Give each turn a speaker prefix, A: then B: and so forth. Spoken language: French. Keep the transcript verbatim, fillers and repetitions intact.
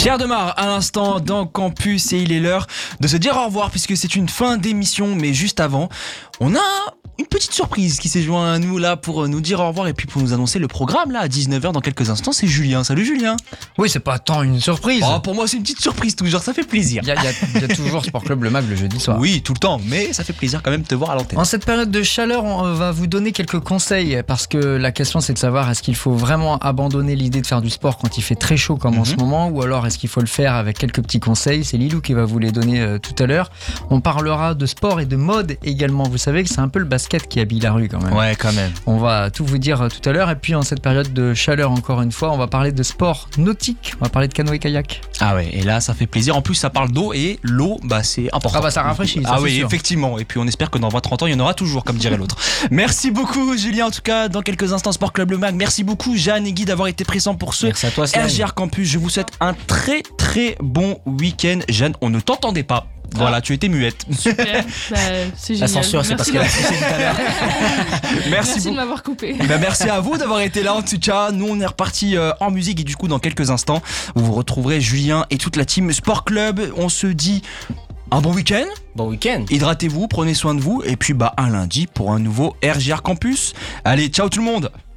A: Pierre Demar à l'instant dans Campus et il est l'heure de se dire au revoir puisque c'est une fin d'émission, mais juste avant, on a une petite surprise qui s'est joint à nous là pour nous dire au revoir et puis pour nous annoncer le programme là à dix-neuf heures dans quelques instants. C'est Julien. Salut Julien.
B: Oui, c'est pas tant une surprise.
A: Oh, pour moi c'est une petite surprise toujours, ça fait plaisir.
B: Il y, y, y a toujours Sport Club Le Mag le jeudi soir.
A: Oui, tout le temps, mais ça fait plaisir quand même de te voir à l'antenne.
B: En cette période de chaleur, on va vous donner quelques conseils parce que la question c'est de savoir est-ce qu'il faut vraiment abandonner l'idée de faire du sport quand il fait très chaud comme mm-hmm. en ce moment, ou alors est-ce qu'il faut le faire avec quelques petits conseils. C'est Lilou qui va vous les donner euh, tout à l'heure. On parlera de sport et de mode également. Vous savez que c'est un peu le basket qui habille la rue quand même.
A: Ouais, quand même.
B: On va tout vous dire euh, tout à l'heure. Et puis en cette période de chaleur, encore une fois, on va parler de sport nautique. On va parler de canoë-kayak.
A: Ah ouais, et là ça fait plaisir. En plus ça parle d'eau et l'eau, bah c'est important.
B: Ah bah ça rafraîchit. Ça,
A: ah oui,
B: sûr.
A: Effectivement. Et puis on espère que dans vingt trente ans il y en aura toujours, comme dirait l'autre. Merci beaucoup Julien. En tout cas, dans quelques instants Sport Club Le Mag. Merci beaucoup Jeanne et Guy d'avoir été présents pour ce
B: Merci à toi,
A: R J R Campus. Je vous souhaite un très très bon week-end. Jeanne, on ne t'entendait pas. Voilà, ah. tu étais muette.
C: Super, bah, c'est génial.
B: La censure, c'est parce qu'elle a triché tout à l'heure.
C: Merci, merci de m'avoir coupé.
A: Bah, merci à vous d'avoir été là en tout cas. Nous, on est reparti euh, en musique et du coup, dans quelques instants, vous retrouverez Julien et toute la team Sport Club. On se dit un bon week-end.
B: Bon week-end.
A: Hydratez-vous, prenez soin de vous et puis bah un lundi pour un nouveau R J R Campus. Allez, ciao tout le monde.